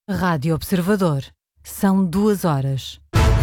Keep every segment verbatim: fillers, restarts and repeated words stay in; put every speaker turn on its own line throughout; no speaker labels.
Rádio Observador. São duas horas.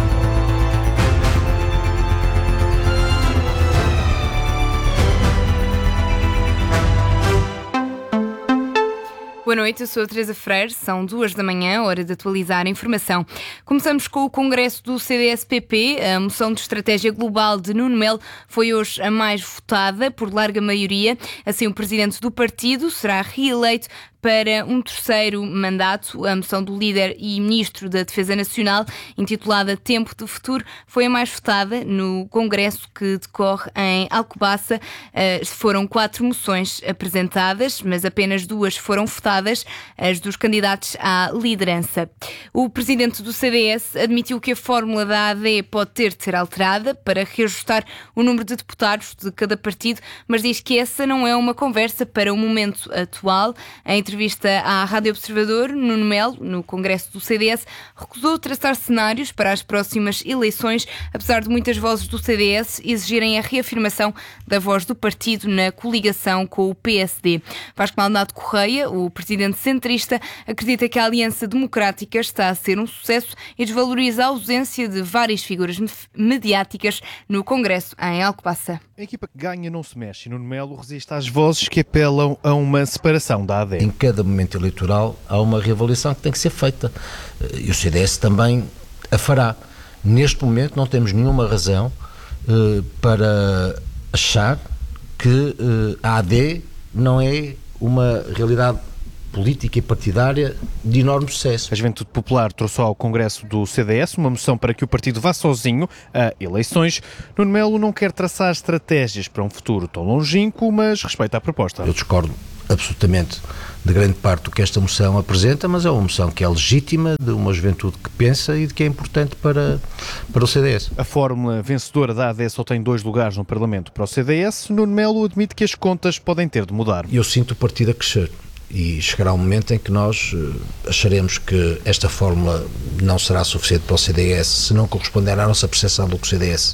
Boa noite, eu sou a Teresa Freire, são duas da manhã, hora de atualizar a informação. Começamos com o Congresso do C D S P P. A moção de estratégia global de Nuno Melo foi hoje a mais votada, por larga maioria. Assim, o presidente do partido será reeleito para um terceiro mandato. A moção do líder e ministro da Defesa Nacional, intitulada Tempo de Futuro, foi a mais votada no Congresso que decorre em Alcobaça. Foram quatro moções apresentadas, mas apenas duas foram votadas, as dos candidatos à liderança. O presidente do C D S admitiu que a fórmula da A D pode ter de ser alterada para reajustar o número de deputados de cada partido, mas diz que essa não é uma conversa para o momento atual. Em entrevista à Rádio Observador, Nuno Melo, no Congresso do C D S, recusou traçar cenários para as próximas eleições, apesar de muitas vozes do C D S exigirem a reafirmação da voz do partido na coligação com o P S D. Vasco Maldonado Correia, o presidente centrista, acredita que a Aliança Democrática está a ser um sucesso e desvaloriza a ausência de várias figuras mediáticas no Congresso em Alcobaça.
A equipa que ganha não se mexe. Nuno Melo resiste às vozes que apelam a uma separação da A D.
Em cada momento eleitoral há uma reavaliação que tem que ser feita e o C D S também a fará. Neste momento não temos nenhuma razão uh, para achar que uh, a A D não é uma realidade política e partidária de enorme sucesso.
A Juventude Popular trouxe ao Congresso do C D S uma moção para que o partido vá sozinho a eleições. Nuno Melo não quer traçar estratégias para um futuro tão longínquo, mas respeita a proposta.
Eu discordo absolutamente de grande parte do que esta moção apresenta, mas é uma moção que é legítima, de uma juventude que pensa e de que é importante para, para o C D S.
A fórmula vencedora da A D só tem dois lugares no Parlamento para o C D S. Nuno Melo admite que as contas podem ter de mudar.
Eu sinto o partido a crescer. E chegará um momento em que nós uh, acharemos que esta fórmula não será suficiente para o C D S se não corresponder à nossa percepção do que o C D S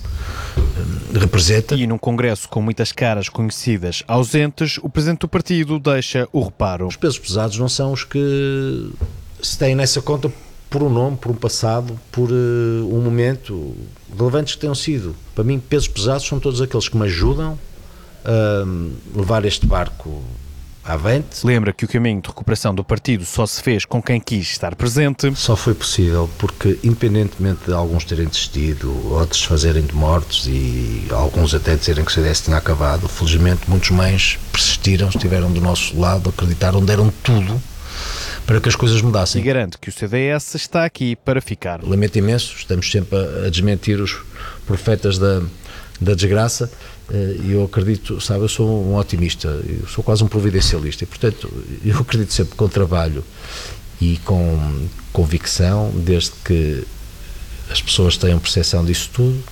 uh, representa.
E num congresso com muitas caras conhecidas ausentes, o presidente do partido deixa o reparo.
Os pesos pesados não são os que se têm nessa conta por um nome, por um passado, por uh, um momento, relevantes que tenham sido. Para mim, pesos pesados são todos aqueles que me ajudam a uh, levar este barco avante.
Lembra que o caminho de recuperação do partido só se fez com quem quis estar presente.
Só foi possível porque, independentemente de alguns terem desistido, outros fazerem de mortos e alguns até dizerem que o C D S tinha acabado, felizmente muitos mães persistiram, estiveram do nosso lado, acreditaram, deram tudo para que as coisas mudassem.
E garante que o C D S está aqui para ficar.
Lamento imenso, estamos sempre a, a desmentir os profetas da, da desgraça. E eu acredito, sabe, eu sou um otimista, eu sou quase um providencialista e, portanto, eu acredito sempre com trabalho e com convicção, desde que as pessoas tenham percepção disso tudo,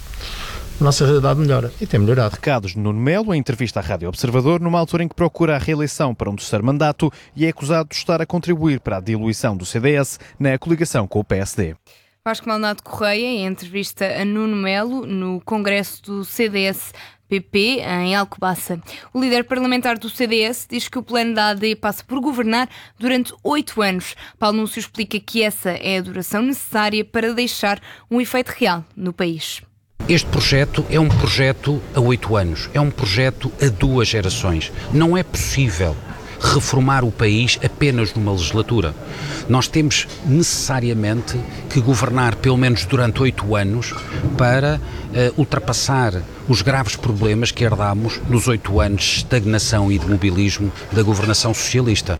a nossa realidade melhora e tem melhorado.
Recados de Nuno Melo, em entrevista à Rádio Observador, numa altura em que procura a reeleição para um terceiro mandato e é acusado de estar a contribuir para a diluição do C D S na coligação com o P S D.
Vasco Maldonado Correia, em entrevista a Nuno Melo, no Congresso do C D S P P, em Alcobaça. O líder parlamentar do C D S diz que o plano da A D passa por governar durante oito anos. Paulo Núncio explica que essa é a duração necessária para deixar um efeito real no país.
Este projeto é um projeto a oito anos, é um projeto a duas gerações. Não é possível reformar o país apenas numa legislatura. Nós temos necessariamente que governar pelo menos durante oito anos para uh, ultrapassar os graves problemas que herdámos nos oito anos de estagnação e de mobilismo da governação socialista.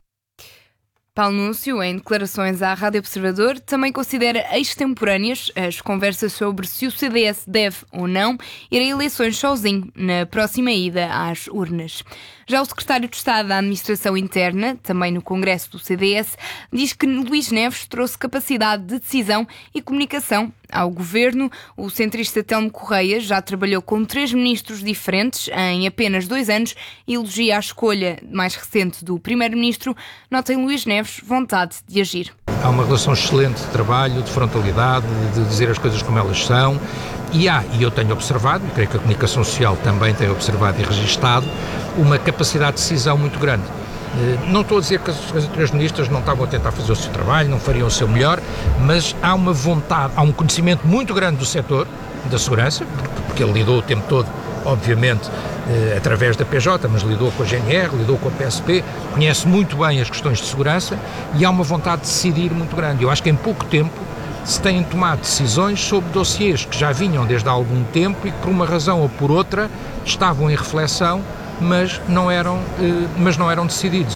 Paulo Núncio, em declarações à Rádio Observador, também considera extemporâneas as conversas sobre se o C D S deve ou não ir a eleições sozinho na próxima ida às urnas. Já o secretário de Estado da Administração Interna, também no Congresso do C D S, diz que Luís Neves trouxe capacidade de decisão e comunicação ao governo. O centrista Telmo Correia já trabalhou com três ministros diferentes em apenas dois anos e elogia a escolha mais recente do primeiro-ministro. Nota em Luís Neves vontade de agir.
Há uma relação excelente de trabalho, de frontalidade, de dizer as coisas como elas são. E há, e eu tenho observado, e creio que a comunicação social também tem observado e registado, uma capacidade de decisão muito grande. Não estou a dizer que as anteriores ministras não estavam a tentar fazer o seu trabalho, não fariam o seu melhor, mas há uma vontade, há um conhecimento muito grande do setor da segurança, porque ele lidou o tempo todo, obviamente, eh, através da P J, mas lidou com a G N R, lidou com a P S P, conhece muito bem as questões de segurança e há uma vontade de decidir muito grande. Eu acho que em pouco tempo se têm tomado decisões sobre dossiês que já vinham desde há algum tempo e que, por uma razão ou por outra, estavam em reflexão, mas não eram, eh, mas não eram decididos.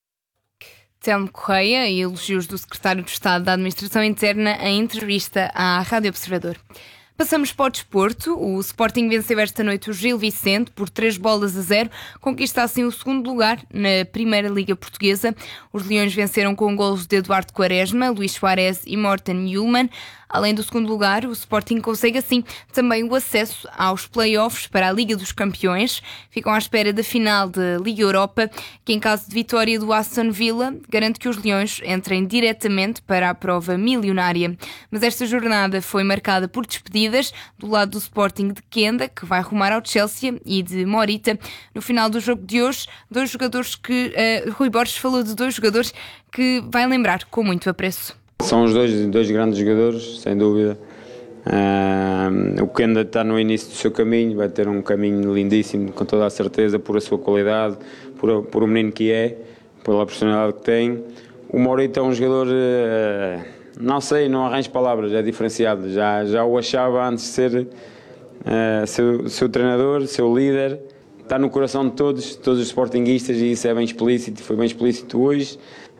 Telmo Correia e elogios do secretário de Estado da Administração Interna em entrevista à Rádio Observador. Passamos para o desporto. O Sporting venceu esta noite o Gil Vicente por três bolas a zero, conquista assim o segundo lugar na Primeira Liga Portuguesa. Os Leões venceram com golos de Eduardo Quaresma, Luís Soares e Morten Hjulmand. Além do segundo lugar, o Sporting consegue assim também o acesso aos play-offs para a Liga dos Campeões. Ficam à espera da final da Liga Europa, que em caso de vitória do Aston Villa, garante que os Leões entrem diretamente para a prova milionária. Mas esta jornada foi marcada por despedidas do lado do Sporting de Kenda, que vai rumar ao Chelsea, e de Morita. No final do jogo de hoje, dois jogadores que... Uh, Rui Borges falou de dois jogadores que vai lembrar com muito apreço.
São os dois, dois grandes jogadores, sem dúvida. Uh, o Kenda está no início do seu caminho, vai ter um caminho lindíssimo, com toda a certeza, por a sua qualidade, por, por o menino que é, pela personalidade que tem. O Morita é um jogador, uh, não sei, não arranjo palavras, é diferenciado. Já, já o achava antes de ser uh, seu, seu treinador, seu líder. Está no coração de todos, todos os sportinguistas, e isso é bem explícito, foi bem explícito hoje.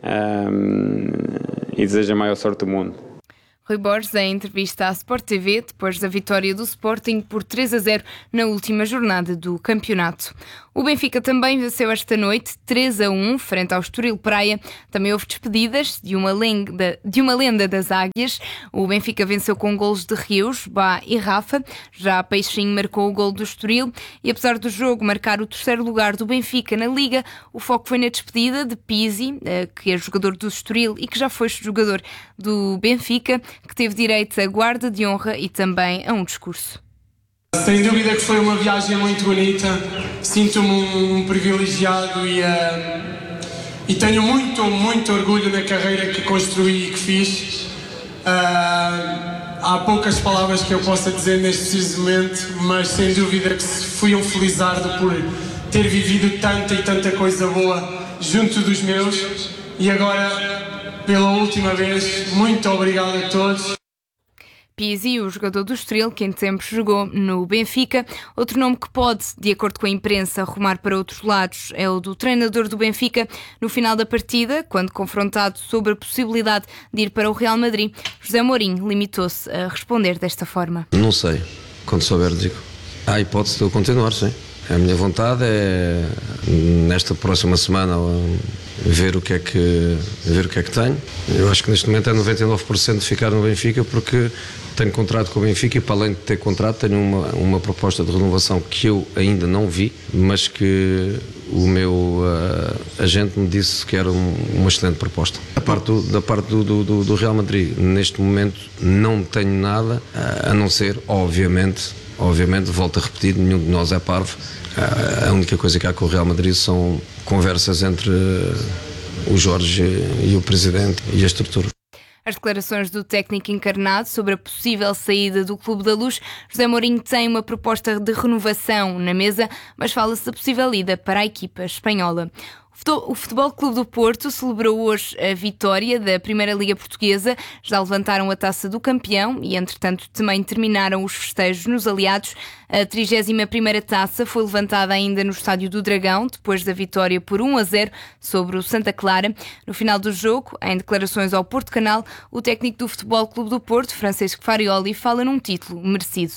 Um, e desejo a maior sorte do mundo.
Rui Borges, em entrevista à Sport T V, depois da vitória do Sporting por três a zero na última jornada do campeonato. O Benfica também venceu esta noite três a um frente ao Estoril Praia. Também houve despedidas de uma lenda, de uma lenda das Águias. O Benfica venceu com golos de Rios, Bá e Rafa. Já Peixinho marcou o gol do Estoril e, apesar do jogo marcar o terceiro lugar do Benfica na Liga, o foco foi na despedida de Pizzi, que é jogador do Estoril e que já foi jogador do Benfica, que teve direito a guarda de honra e também a um discurso.
Sem dúvida que foi uma viagem muito bonita, sinto-me um privilegiado e, uh, e tenho muito, muito orgulho na carreira que construí e que fiz. Uh, há poucas palavras que eu possa dizer neste preciso momento, mas sem dúvida que fui um felizardo por ter vivido tanta e tanta coisa boa junto dos meus, e agora, pela última vez, muito obrigado a todos.
Pizzi, o jogador do Estoril, que em tempos jogou no Benfica. Outro nome que pode, de acordo com a imprensa, rumar para outros lados é o do treinador do Benfica. No final da partida, quando confrontado sobre a possibilidade de ir para o Real Madrid, José Mourinho limitou-se a responder desta forma.
Não sei, quando souber digo. Há a hipótese de eu continuar, sim. A minha vontade é, nesta próxima semana, ver o que é que, ver o que é que tenho. Eu acho que neste momento é noventa e nove por cento de ficar no Benfica, porque tenho contrato com o Benfica e, para além de ter contrato, tenho uma, uma proposta de renovação que eu ainda não vi, mas que o meu uh, agente me disse que era um, uma excelente proposta. Da parte, do, da parte do, do, do Real Madrid, neste momento não tenho nada, uh, a não ser, obviamente, obviamente, volto a repetir, nenhum de nós é parvo. Uh, a única coisa que há com o Real Madrid são conversas entre uh, o Jorge e o Presidente e a estrutura.
As declarações do técnico encarnado sobre a possível saída do Clube da Luz. José Mourinho tem uma proposta de renovação na mesa, mas fala-se da possível ida para a equipa espanhola. O Futebol Clube do Porto celebrou hoje a vitória da Primeira Liga Portuguesa. Já levantaram a taça do campeão e, entretanto, também terminaram os festejos nos aliados. A trigésima primeira taça foi levantada ainda no Estádio do Dragão, depois da vitória por um a zero sobre o Santa Clara. No final do jogo, em declarações ao Porto Canal, o técnico do Futebol Clube do Porto, Francisco Farioli, fala num título merecido.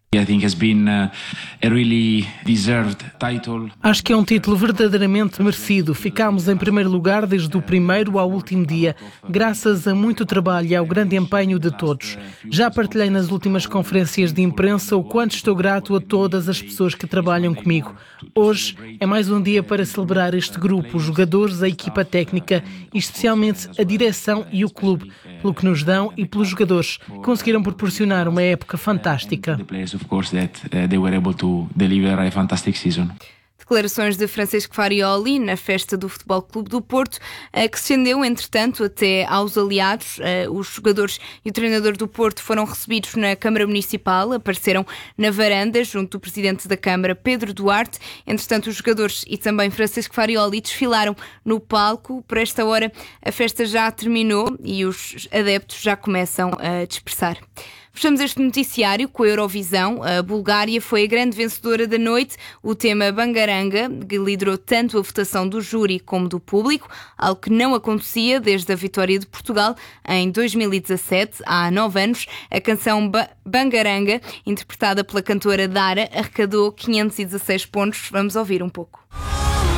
Acho que é um título verdadeiramente merecido. Ficámos em primeiro lugar desde o primeiro ao último dia, graças a muito trabalho e ao grande empenho de todos. Já partilhei nas últimas conferências de imprensa o quanto estou grato a todas as pessoas que trabalham comigo. Hoje é mais um dia para celebrar este grupo, os jogadores, a equipa técnica e especialmente a direção e o clube, pelo que nos dão e pelos jogadores, que conseguiram proporcionar uma época fantástica.
Declarações de Francisco Farioli na festa do Futebol Clube do Porto, que se estendeu, entretanto, até aos aliados. Os jogadores e o treinador do Porto foram recebidos na Câmara Municipal, apareceram na varanda junto do presidente da Câmara, Pedro Duarte. Entretanto, os jogadores e também Francisco Farioli desfilaram no palco. Por esta hora, a festa já terminou e os adeptos já começam a dispersar. Fechamos este noticiário com a Eurovisão. A Bulgária foi a grande vencedora da noite. O tema Bangaranga liderou tanto a votação do júri como do público, algo que não acontecia desde a vitória de Portugal em dois mil e dezassete, há nove anos. A canção ba- Bangaranga, interpretada pela cantora Dara, arrecadou quinhentos e dezasseis pontos. Vamos ouvir um pouco.